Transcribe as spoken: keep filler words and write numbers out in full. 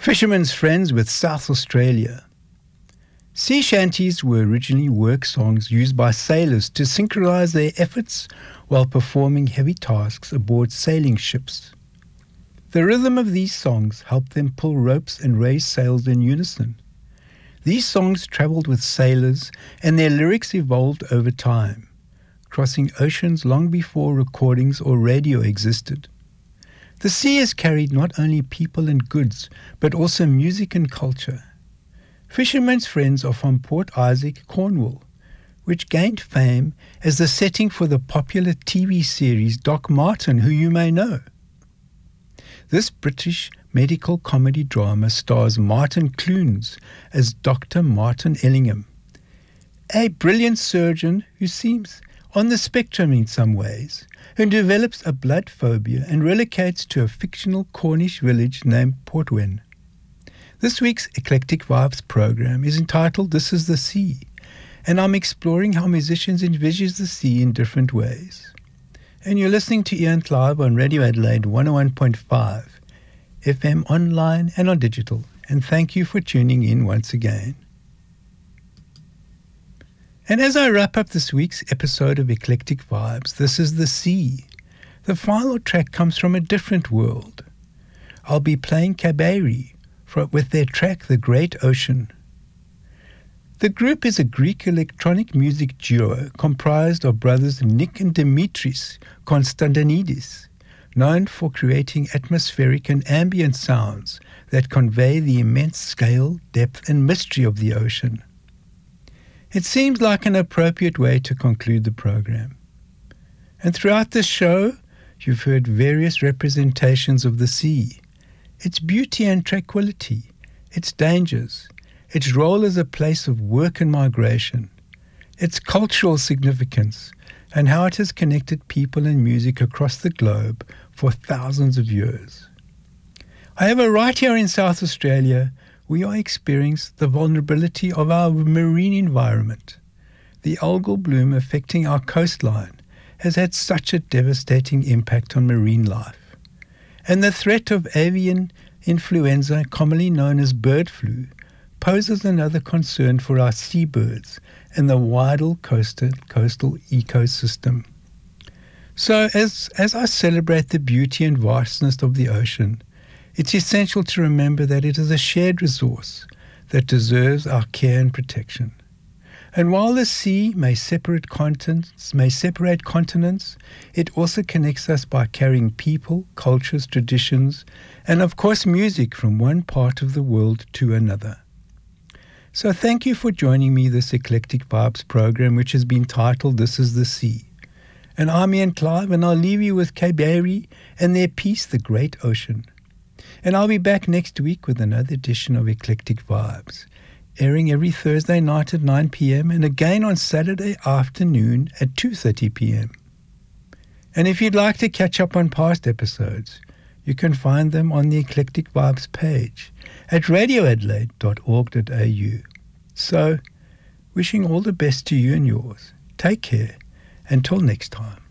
Fishermen's Friends with South Australia. Sea shanties were originally work songs used by sailors to synchronize their efforts while performing heavy tasks aboard sailing ships. The rhythm of these songs helped them pull ropes and raise sails in unison. These songs traveled with sailors, and their lyrics evolved over time, crossing oceans long before recordings or radio existed. The sea has carried not only people and goods, but also music and culture. Fishermen's Friends are from Port Isaac, Cornwall, which gained fame as the setting for the popular T V series Doc Martin, who you may know. This British medical comedy drama stars Martin Clunes as Doctor Martin Ellingham, a brilliant surgeon who seems on the spectrum in some ways, who develops a blood phobia and relocates to a fictional Cornish village named Portwen. This week's Eclectic Vibes program is entitled This is the Sea, and I'm exploring how musicians envision the sea in different ways. And you're listening to Ian Clive on Radio Adelaide one oh one point five, F M online and on digital, and thank you for tuning in once again. And as I wrap up this week's episode of Eclectic Vibes, This is the Sea, the final track comes from a different world. I'll be playing Kaberi with their track The Great Ocean. The group is a Greek electronic music duo comprised of brothers Nick and Dimitris Konstantinidis, known for creating atmospheric and ambient sounds that convey the immense scale, depth and mystery of the ocean. It seems like an appropriate way to conclude the program. And throughout this show, you've heard various representations of the sea, its beauty and tranquility, its dangers, its role as a place of work and migration, its cultural significance, and how it has connected people and music across the globe for thousands of years. However, right here in South Australia, we are experiencing the vulnerability of our marine environment. The algal bloom affecting our coastline has had such a devastating impact on marine life. And the threat of avian influenza, commonly known as bird flu, poses another concern for our seabirds and the wider coastal, coastal ecosystem. So as, as I celebrate the beauty and vastness of the ocean, it's essential to remember that it is a shared resource that deserves our care and protection. And while the sea may separate continents, may separate continents, it also connects us by carrying people, cultures, traditions, and of course music from one part of the world to another. So thank you for joining me this Eclectic Vibes program, which has been titled This is the Sea. And I'm Ian Clive, and I'll leave you with Kaberi and their piece, The Great Ocean. And I'll be back next week with another edition of Eclectic Vibes, airing every Thursday night at nine p.m. and again on Saturday afternoon at two thirty p.m. And if you'd like to catch up on past episodes, you can find them on the Eclectic Vibes page at radio adelaide dot org dot a u. So, wishing all the best to you and yours. Take care. Until next time.